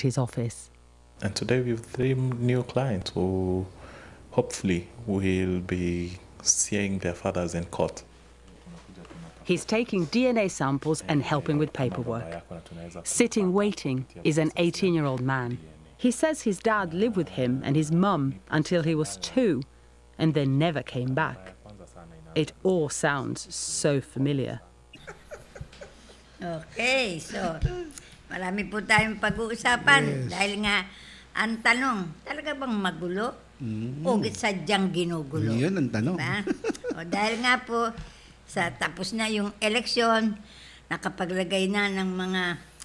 his office. And today we have 3 new clients who hopefully will be seeing their fathers in court. He's taking DNA samples and helping with paperwork. Sitting waiting is an 18-year-old man. He says his dad lived with him and his mum until he was 2 and then never came back. It all sounds so familiar. Okay, so marami po tayong pag-uusapan dahil nga ang tanong, talaga bang magulo? O sadyang ginugulo? Yun ang tanong. Diba? O dahil nga po, tapos na yung eleksyon, nakapaglagay na ng mga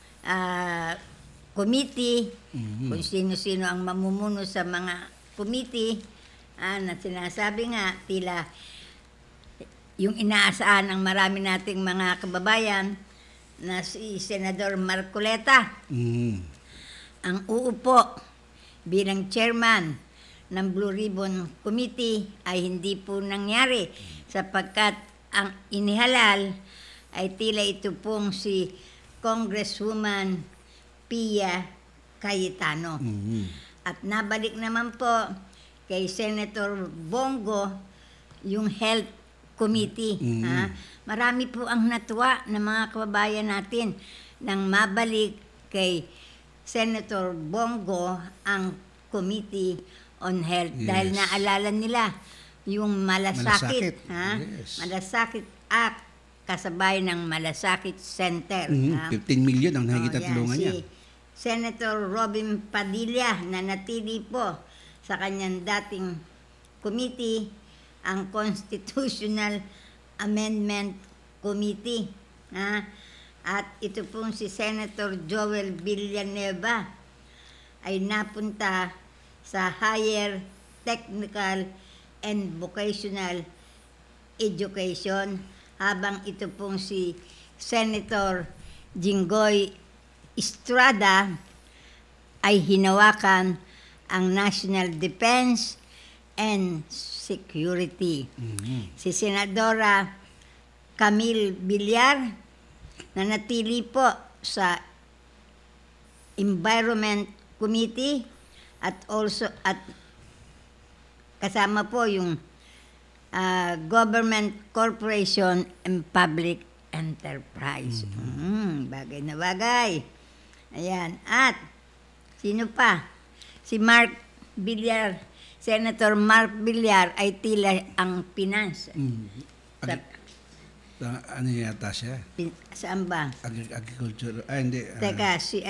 committee, kung sino-sino ang mamumuno sa mga committee, na sinasabi nga, tila yung inaasahan ng marami nating mga kababayan na si Senador Marcoleta ang uupo bilang chairman ng Blue Ribbon Committee ay hindi po nangyari sapagkat ang inihalal ay tila ito pong si Congresswoman Pia Cayetano. At nabalik naman po kay Senator Bongo yung Health Committee. Marami po ang natuwa ng mga kababayan natin nang mabalik kay Senator Bongo ang Committee on Health. Yes. Dahil naalala nila yung Malasakit. Yes. Malasakit Act, kasabay ng Malasakit Center. 15 million ang nakikita tulungan niya. Si Senator Robin Padilla na natili po sa kanyang dating committee, ang Constitutional Amendment Committee. At ito pong si Senator Joel Villanueva ay napunta sa Higher Technical and Vocational Education, habang ito pong si Senator Jinggoy Estrada ay hinawakan ang National Defense and Security. Si Senadora Camille Villar na natili po sa Environment Committee at kasama po yung Government Corporation and Public Enterprise. Bagay na bagay. Ayan. At sino pa? Si Mark Villar. Senator Mark Villar ay tila ang finance. Ano yata siya? Saan ba? Agriculture. Hindi. Teka, si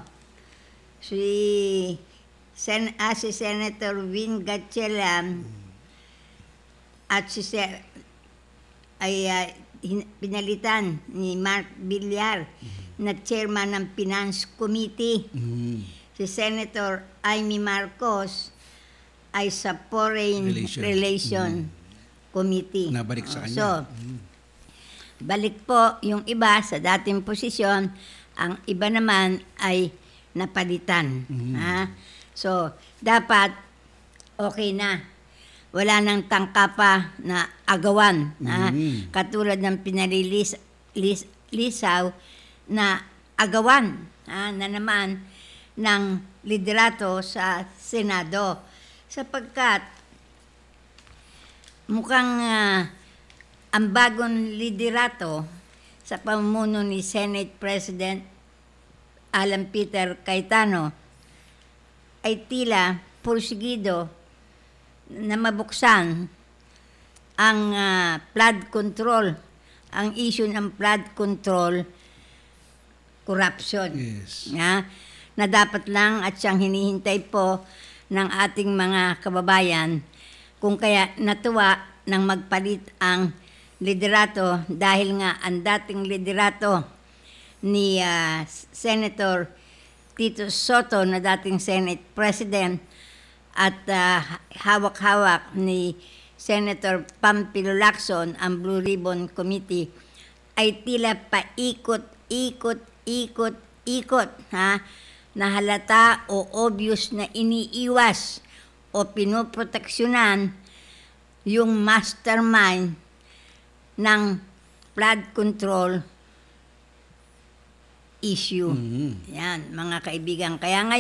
Senator Win Gatchelam at pinalitan ni Mark Villar na chairman ng Finance Committee. Si Senator Amy Marcos ay sa Foreign Relation Committee. Nabalik sa kanya. So, balik po yung iba sa dating posisyon, ang iba naman ay napalitan. So, dapat okay na. Wala nang tangkapa na agawan. Katulad ng pinalilisaw na agawan na naman ng liderato sa Senado. Sapagkat mukhang ang bagong liderato sa pamumuno ni Senate President Alan Peter Cayetano ay tila porsigido na mabuksan ang flood control, ang issue ng flood control corruption. Yes. Na dapat lang at siyang hinihintay po ng ating mga kababayan, kung kaya natuwa nang magpalit ang liderato dahil nga ang dating liderato ni Senator Tito Soto na dating Senate President at hawak-hawak ni Senator Pampilo Lacson ang Blue Ribbon Committee ay tila paikot-ikot na halata o obvious na iniiwas o pinoproteksyonan yung mastermind ng flood control issue. Yan, mga kaibigan. Kaya ngayon,